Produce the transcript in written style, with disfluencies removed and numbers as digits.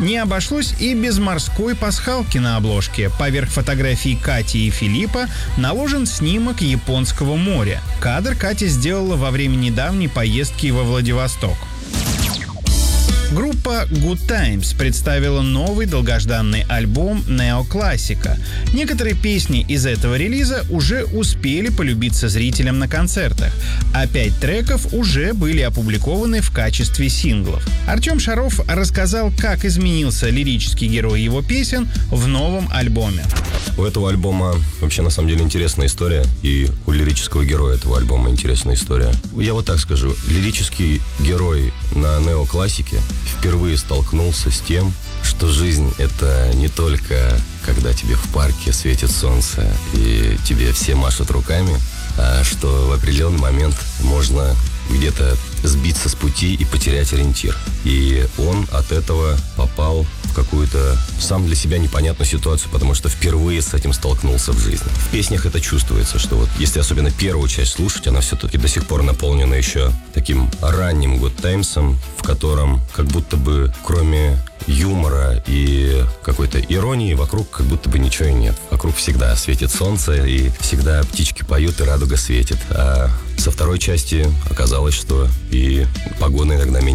Не обошлось и без морской пасхалки на обложке. Поверх фотографий Кати и Филиппа наложен снимок японского моря. Кадр Катя сделала во время недавней поездки во Владивосток. Группа Good Times представила новый долгожданный альбом неоклассика. Некоторые песни из этого релиза уже успели полюбиться зрителям на концертах, а 5 треков уже были опубликованы в качестве синглов. Артем Шаров рассказал, как изменился лирический герой его песен в новом альбоме. У этого альбома вообще на самом деле интересная история, и у лирического героя этого альбома интересная история. Я вот так скажу, лирический герой на неоклассике впервые столкнулся с тем, что жизнь — это не только когда тебе в парке светит солнце и тебе все машут руками, а что в определенный момент можно где-то сбиться с пути и потерять ориентир. И он от этого попал в какую-то сам для себя непонятную ситуацию, потому что впервые с этим столкнулся в жизни. В песнях это чувствуется, что вот если особенно первую часть слушать, она все-таки до сих пор наполнена еще таким ранним Good Times'ом, в котором как будто бы кроме юмора и какой-то иронии вокруг как будто бы ничего и нет. Вокруг всегда светит солнце, и всегда птички поют, и радуга светит. А со второй части оказалось, что и погода иногда меняется.